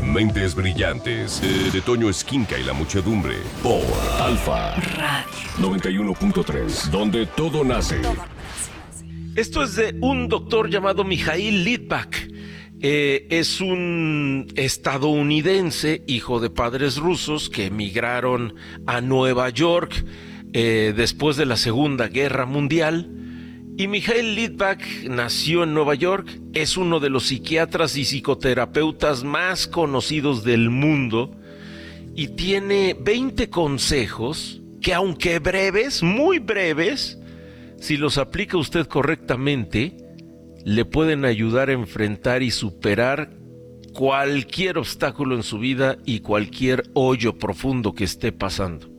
Mentes brillantes de Toño Esquinca y la muchedumbre por Alfa Radio 91.3, donde todo nace. Esto es de un doctor llamado Mijail Litvak. Es un estadounidense, hijo de padres rusos, que emigraron a Nueva York después de la Segunda Guerra Mundial. Y Mijail Litvak nació en Nueva York, es uno de los psiquiatras y psicoterapeutas más conocidos del mundo y tiene 20 consejos que, aunque breves, muy breves, si los aplica usted correctamente, le pueden ayudar a enfrentar y superar cualquier obstáculo en su vida y cualquier hoyo profundo que esté pasando.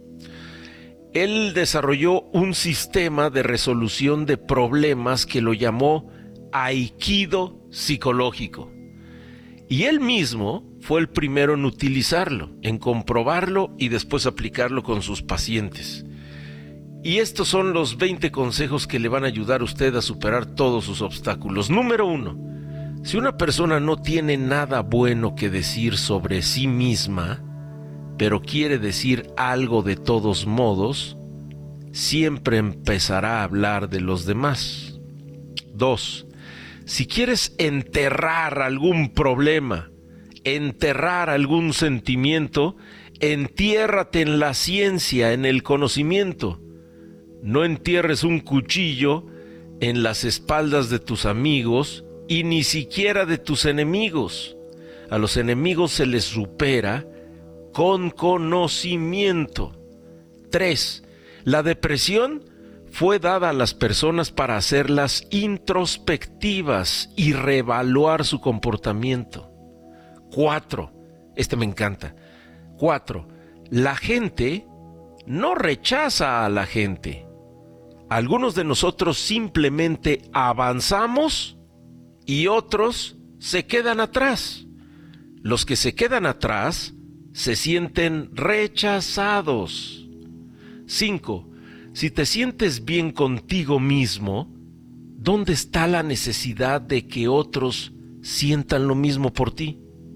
Él desarrolló un sistema de resolución de problemas que lo llamó Aikido psicológico. Y él mismo fue el primero en utilizarlo, en comprobarlo y después aplicarlo con sus pacientes. Y estos son los 20 consejos que le van a ayudar a usted a superar todos sus obstáculos. Número 1. Si una persona no tiene nada bueno que decir sobre sí misma, pero quiere decir algo de todos modos, siempre empezará a hablar de los demás. 2. Si quieres enterrar algún problema, enterrar algún sentimiento, entiérrate en la ciencia, en el conocimiento. No entierres un cuchillo en las espaldas de tus amigos y ni siquiera de tus enemigos. A los enemigos se les supera con conocimiento. 3. La depresión fue dada a las personas para hacerlas introspectivas y reevaluar su comportamiento. 4. Este me encanta. 4. La gente no rechaza a la gente. Algunos de nosotros simplemente avanzamos y otros se quedan atrás. Los que se quedan atrás se sienten rechazados. 5. Si te sientes bien contigo mismo, ¿dónde está la necesidad de que otros sientan lo mismo por ti?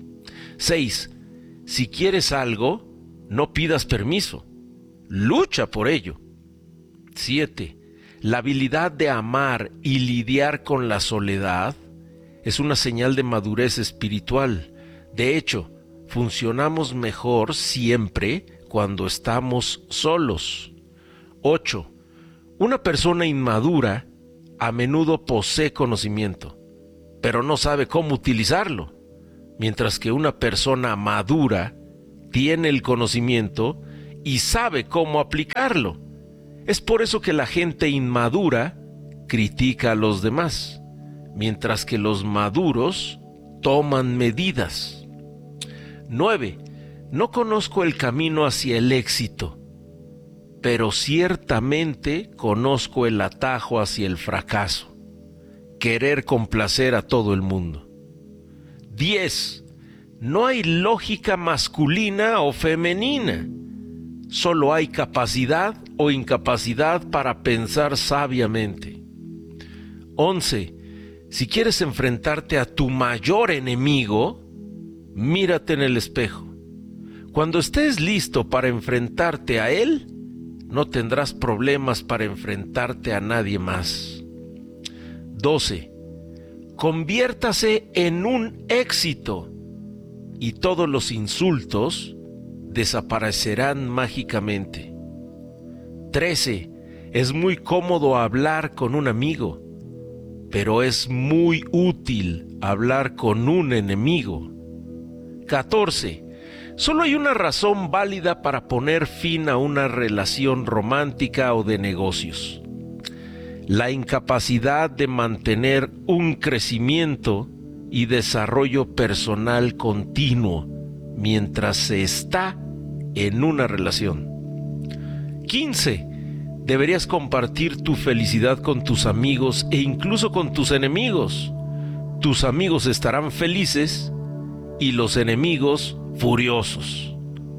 6. Si quieres algo, no pidas permiso. Lucha por ello. 7. La habilidad de amar y lidiar con la soledad es una señal de madurez espiritual. De hecho, funcionamos mejor siempre cuando estamos solos. 8. Una persona inmadura a menudo posee conocimiento, pero no sabe cómo utilizarlo, mientras que una persona madura tiene el conocimiento y sabe cómo aplicarlo. Es por eso que la gente inmadura critica a los demás, mientras que los maduros toman medidas. 9. No conozco el camino hacia el éxito, pero ciertamente conozco el atajo hacia el fracaso. Querer complacer a todo el mundo. 10. No hay lógica masculina o femenina. Solo hay capacidad o incapacidad para pensar sabiamente. 11. Si quieres enfrentarte a tu mayor enemigo, mírate en el espejo. Cuando estés listo para enfrentarte a él, no tendrás problemas para enfrentarte a nadie más. 12. Conviértase en un éxito y todos los insultos desaparecerán mágicamente. 13. Es muy cómodo hablar con un amigo, pero es muy útil hablar con un enemigo. 14. Solo hay una razón válida para poner fin a una relación romántica o de negocios: la incapacidad de mantener un crecimiento y desarrollo personal continuo mientras se está en una relación. 15. Deberías compartir tu felicidad con tus amigos e incluso con tus enemigos. Tus amigos estarán felices y los enemigos furiosos.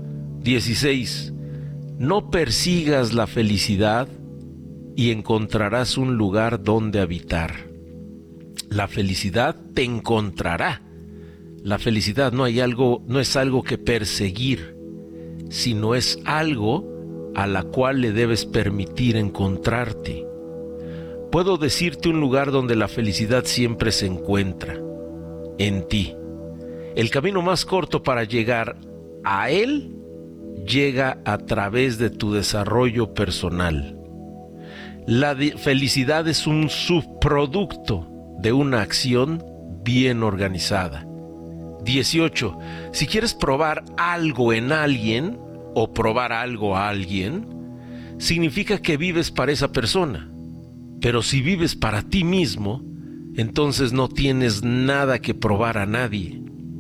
16. No persigas la felicidad y encontrarás un lugar donde habitar. La felicidad te encontrará. La felicidad no es algo que perseguir, sino es algo a la cual le debes permitir encontrarte. Puedo decirte un lugar donde la felicidad siempre se encuentra, en ti. El camino más corto para llegar a él llega a través de tu desarrollo personal. La felicidad es un subproducto de una acción bien organizada. 18. Si quieres probar algo en alguien o probar algo a alguien, significa que vives para esa persona. Pero si vives para ti mismo, entonces no tienes nada que probar a nadie.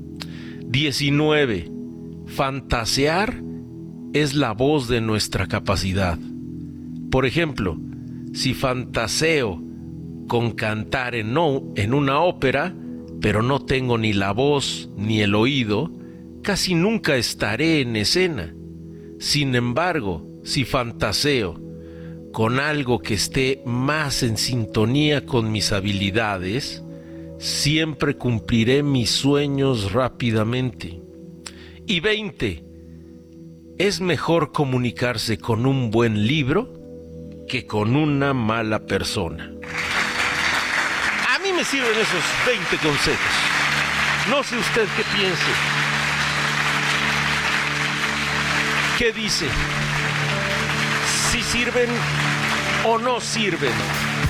19. Fantasear es la voz de nuestra capacidad. Por ejemplo, si fantaseo con cantar en una ópera, pero no tengo ni la voz ni el oído, casi nunca estaré en escena. Sin embargo, si fantaseo con algo que esté más en sintonía con mis habilidades, siempre cumpliré mis sueños rápidamente. Y 20. Es mejor comunicarse con un buen libro que con una mala persona. A mí me sirven esos 20 consejos. No sé usted qué piense. ¿Qué dice? ¿Si sirven o no sirven?